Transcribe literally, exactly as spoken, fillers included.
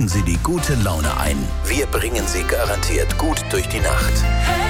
Sie die gute Laune ein. Wir bringen Sie garantiert gut durch die Nacht.